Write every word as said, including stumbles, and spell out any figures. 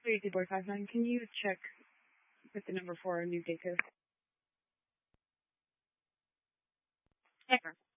three two four five nine, can you check with the number for a new date code? Checker.